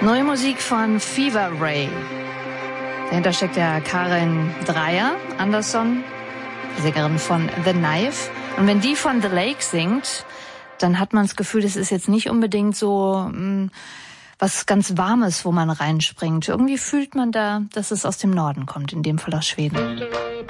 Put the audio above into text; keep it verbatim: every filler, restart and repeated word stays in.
Neue Musik von Fever Ray. Dahinter steckt ja Karin Dreyer Andersson, die Sängerin von The Knife. Und wenn die von The Lake singt, dann hat man das Gefühl, das ist jetzt nicht unbedingt so mh, was ganz Warmes, wo man reinspringt. Irgendwie fühlt man da, dass es aus dem Norden kommt, in dem Fall aus Schweden.